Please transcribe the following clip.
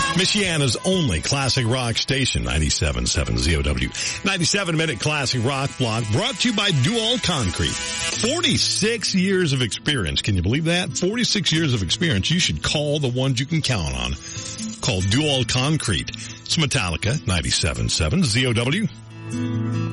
Michiana's only classic rock station, 97.7 ZOW. 97-minute classic rock block brought to you by Dual Concrete. 46 years of experience. Can you believe that? 46 years of experience. You should call the ones you can count on. Call Dual Concrete. It's Metallica, 97.7 ZOW.